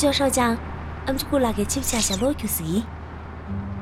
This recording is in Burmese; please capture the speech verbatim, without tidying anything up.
学少将，俺们就过来给亲戚下落就是。